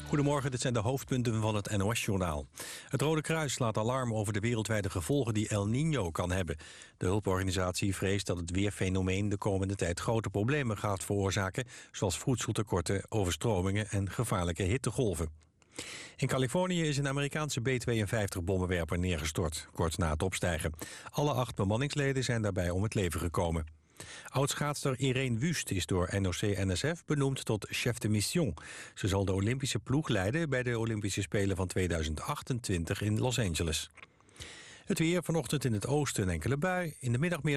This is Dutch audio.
Goedemorgen, dit zijn de hoofdpunten van het NOS-journaal. Het Rode Kruis slaat alarm over de wereldwijde gevolgen die El Niño kan hebben. De hulporganisatie vreest dat het weerfenomeen de komende tijd grote problemen gaat veroorzaken, zoals voedseltekorten, overstromingen en gevaarlijke hittegolven. In Californië is een Amerikaanse B-52-bommenwerper neergestort, kort na het opstijgen. Alle 8 bemanningsleden zijn daarbij om het leven gekomen. Oudschaatster Irene Wüst is door NOC-NSF benoemd tot chef de mission. Ze zal de Olympische ploeg leiden bij de Olympische Spelen van 2028 in Los Angeles. Het weer, vanochtend in het oosten een enkele bui, in de middag meer